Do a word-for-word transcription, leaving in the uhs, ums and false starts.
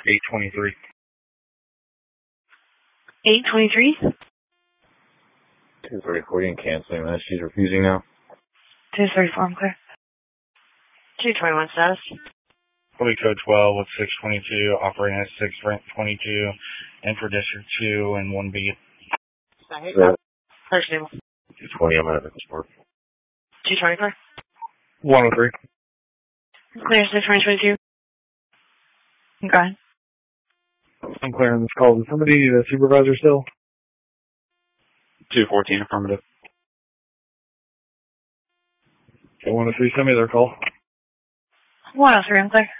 eight twenty-three. eight twenty-three? two thirty-four, you can canceling that. She's refusing now. two thirty-four, I'm clear. two twenty-one status. Fully code twelve with six twenty-two, operating at six twenty-two, and for District two and one B. Yeah. Clear stable. two twenty, I'm at the sport. two twenty-four? one oh three. Clear six twenty twenty-two. Go ahead. I'm clearing this call. Is somebody the supervisor still? two fourteen, affirmative. I want to see, send me their call. one oh three, I'm clear.